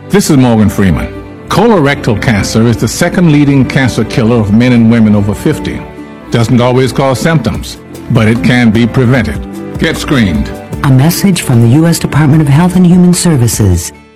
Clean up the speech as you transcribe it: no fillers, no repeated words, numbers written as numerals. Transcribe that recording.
This is Morgan Freeman. Colorectal cancer is the second leading cancer killer of men and women over 50. Doesn't always cause symptoms, but it can be prevented. Get screened. A message from the U.S. Department of Health and Human Services.